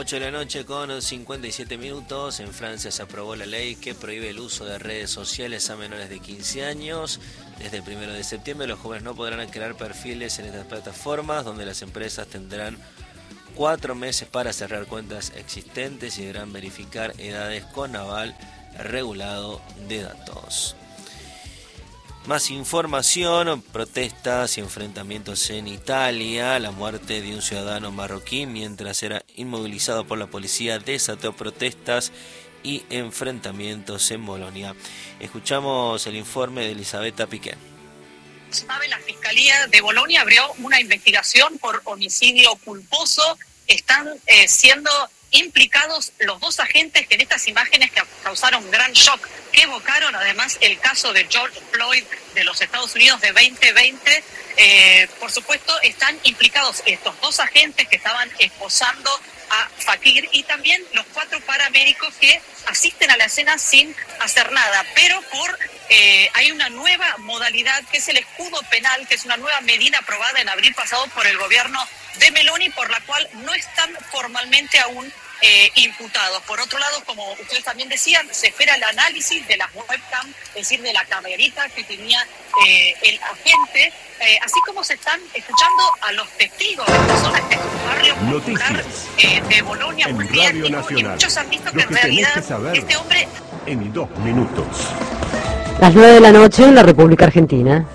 8 de la noche con 57 minutos. En Francia se aprobó la ley que prohíbe el uso de redes sociales a menores de 15 años. Desde el 1 de septiembre los jóvenes no podrán crear perfiles en estas plataformas, donde las empresas tendrán 4 meses para cerrar cuentas existentes y deberán verificar edades con aval regulado de datos. Más información, protestas y enfrentamientos en Italia. La muerte de un ciudadano marroquí mientras era inmovilizado por la policía desató protestas y enfrentamientos en Bolonia. Escuchamos el informe de Elisabetta Piqué. La Fiscalía de Bolonia abrió una investigación por homicidio culposo. Están siendo implicados los 2 agentes que en estas imágenes que causaron gran shock, que evocaron además el caso de George Floyd de los Estados Unidos de 2020. Por supuesto, están implicados estos 2 agentes que estaban esposando a Fakir y también los 4 paramédicos que asisten a la escena sin hacer nada, pero hay una nueva modalidad que es el escudo penal, que es una nueva medida aprobada en abril pasado por el gobierno de Meloni, por la cual no están formalmente aún imputados. Por otro lado, como ustedes también decían, se espera el análisis de las webcam, es decir, de la camerita que tenía el agente, así como se están escuchando a los testigos de personas de este barrio popular de Bolonia, muy étnico, y muchos han visto que en realidad este hombre... En 2 minutos. Las 9 de la noche en la República Argentina.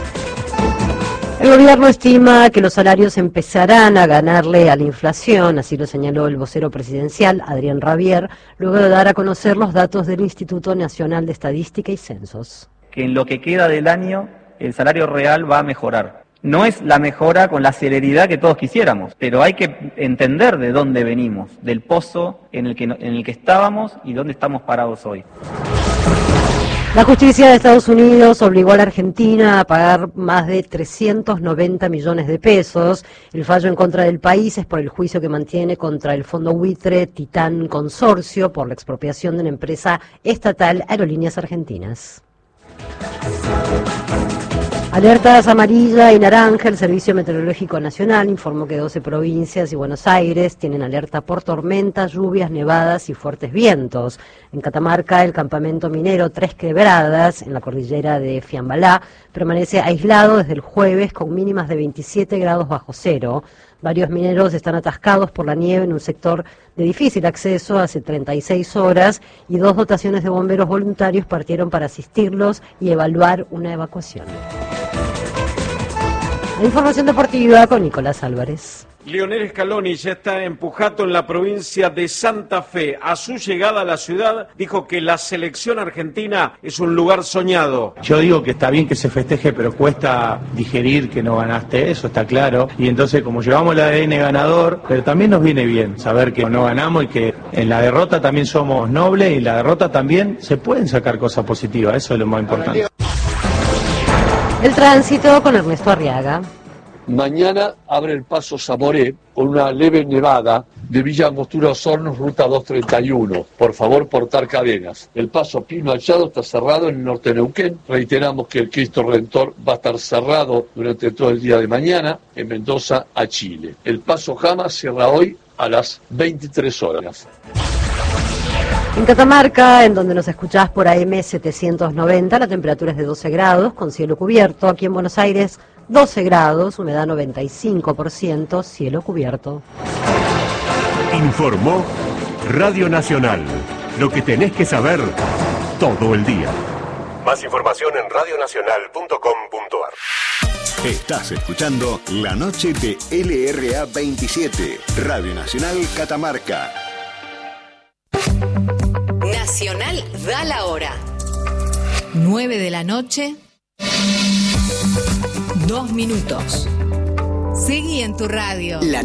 El gobierno estima que los salarios empezarán a ganarle a la inflación, así lo señaló el vocero presidencial, Adrián Rabier, luego de dar a conocer los datos del Instituto Nacional de Estadística y Censos. Que en lo que queda del año el salario real va a mejorar. No es la mejora con la celeridad que todos quisiéramos, pero hay que entender de dónde venimos, del pozo en el que estábamos y dónde estamos parados hoy. La justicia de Estados Unidos obligó a la Argentina a pagar más de 390 millones de pesos. El fallo en contra del país es por el juicio que mantiene contra el fondo buitre Titán Consorcio por la expropiación de una empresa estatal, Aerolíneas Argentinas. Alertas amarilla y naranja. El Servicio Meteorológico Nacional informó que 12 provincias y Buenos Aires tienen alerta por tormentas, lluvias, nevadas y fuertes vientos. En Catamarca, el campamento minero Tres Quebradas, en la cordillera de Fiambalá, permanece aislado desde el jueves con mínimas de 27 grados bajo cero. Varios mineros están atascados por la nieve en un sector de difícil acceso hace 36 horas y 2 dotaciones de bomberos voluntarios partieron para asistirlos y evaluar una evacuación. La información deportiva con Nicolás Álvarez. Lionel Scaloni ya está empujado en la provincia de Santa Fe. A su llegada a la ciudad dijo que la selección argentina es un lugar soñado. Yo digo que está bien que se festeje, pero cuesta digerir que no ganaste, eso está claro. Y entonces como llevamos el ADN ganador, pero también nos viene bien saber que no ganamos y que en la derrota también somos nobles y en la derrota también se pueden sacar cosas positivas, eso es lo más importante. El tránsito con Ernesto Arriaga. Mañana abre el paso Zamoré con una leve nevada de Villa Angostura Osorno, ruta 231. Por favor, portar cadenas. El paso Pino Machado está cerrado en el norte de Neuquén. Reiteramos que el Cristo Redentor va a estar cerrado durante todo el día de mañana en Mendoza a Chile. El paso Jama cierra hoy a las 23 horas. En Catamarca, en donde nos escuchás por AM 790, la temperatura es de 12 grados, con cielo cubierto. Aquí en Buenos Aires, 12 grados, humedad 95%, cielo cubierto. Informó Radio Nacional. Lo que tenés que saber todo el día. Más información en radionacional.com.ar. Estás escuchando La Noche de LRA 27, Radio Nacional Catamarca. Nacional da la hora. 9 de la noche, 2 minutos. Seguí en tu radio.